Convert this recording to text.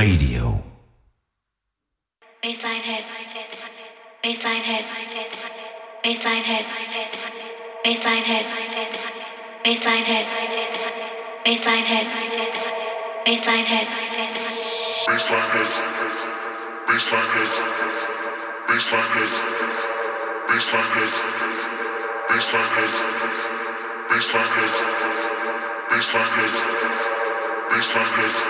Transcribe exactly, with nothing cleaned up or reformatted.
Radio. Baseline hits. Baseline hits. Baseline hits. Baseline hits. Baseline hits. Baseline hits. Baseline hits. Baseline hits. Baseline hits. Baseline hits. Baseline hits. Baseline hits. Baseline hits. Baseline hits. Baseline hits.